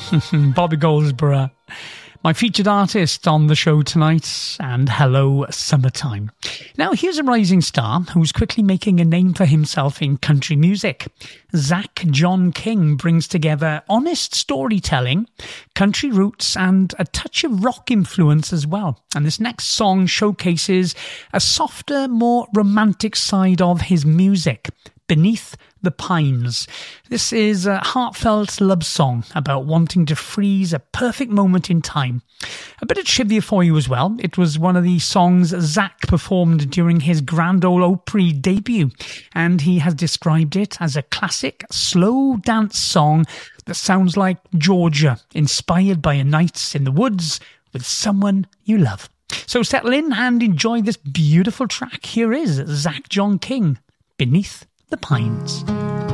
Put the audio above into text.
Bobby Goldsboro, my featured artist on the show tonight, and hello, summertime. Now, here's a rising star who's quickly making a name for himself in country music. Zach John King brings together honest storytelling, country roots, and a touch of rock influence as well. And this next song showcases a softer, more romantic side of his music, Beneath the Pines. This is a heartfelt love song about wanting to freeze a perfect moment in time. A bit of trivia for you as well. It was one of the songs Zach performed during his Grand Ole Opry debut, and he has described it as a classic slow dance song that sounds like Georgia, inspired by a night in the woods with someone you love. So settle in and enjoy this beautiful track. Here is Zach John King, Beneath the Pines.